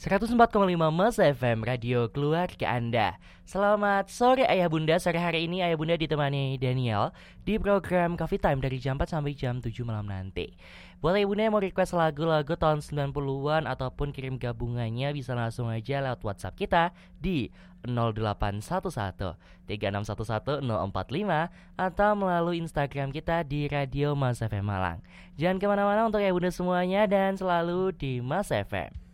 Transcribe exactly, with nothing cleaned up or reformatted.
seratus empat koma lima Mas F M, radio keluarga Anda. Selamat sore Ayah Bunda. Sore hari ini Ayah Bunda ditemani Daniel di program Coffee Time dari jam empat sampai jam tujuh malam nanti. Buat Ayah Bunda yang mau request lagu-lagu tahun sembilan puluhan ataupun kirim gabungannya, bisa langsung aja lewat WhatsApp kita di nol delapan satu satu tiga enam satu satu nol empat lima atau melalui Instagram kita di Radio Mas F M Malang. Jangan kemana-mana untuk Ayah Bunda semuanya dan selalu di Mas F M.